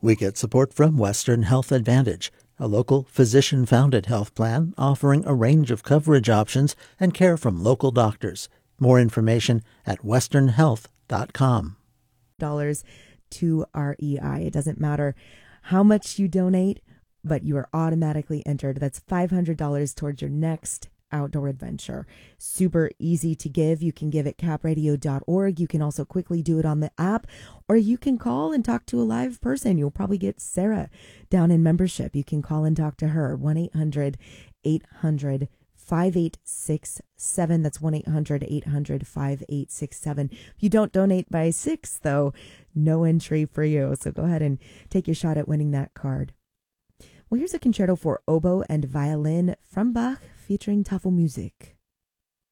We get support from Western Health Advantage, a local physician-founded health plan offering a range of coverage options and care from local doctors. More information at westernhealth.com. To REI. It doesn't matter how much you donate, but you are automatically entered. That's $500 towards your next outdoor adventure. Super easy to give. You can give at capradio.org. You can also quickly do it on the app, or you can call and talk to a live person. You'll probably get Sarah down in membership. You can call and talk to her. 1-800-800-5867. That's 1-800-800-5867. If you don't donate by 6, though, no entry for you. So go ahead and take your shot at winning that card. Well, here's a concerto for oboe and violin from Bach featuring Tafelmusik.